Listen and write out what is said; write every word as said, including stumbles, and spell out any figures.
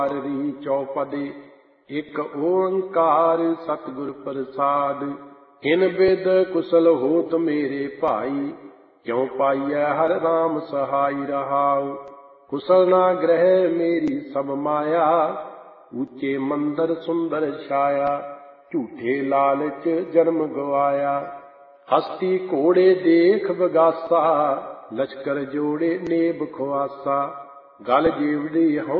ਰੀ ਚੌਪਦੇ ਇੱਕ ਓੰਕਾਰ ਸਤਿਗੁਰ ਪ੍ਰਸਾਦ। ਇਨ ਬਿਦ ਕੁਸ਼ਲ ਹੋਤ ਮੇਰੇ ਭਾਈ, ਕਿਉ ਪਾਈਐ ਹਰਿ ਰਾਮ ਸਹਾਈ ਰਹਾਉ। ਕੁਸ਼ਲ ਨਾ ਗ੍ਰਹਿ ਮੇਰੀ ਸਭ ਮਾਇਆ, ਉੱਚੇ ਮੰਦਰ ਸੁੰਦਰ ਛਾਇਆ। ਝੂਠੇ ਲਾਲਚ ਜਨਮ ਗਵਾਇਆ, ਹਸਤੀ ਘੋੜੇ ਦੇਖ ਬਗਾਸਾ। ਲਸ਼ਕਰ ਜੋੜੇ ਨੇਬ ਖੁਆਸਾ, ਗਲ ਜੀਵੜੀ ਹਉ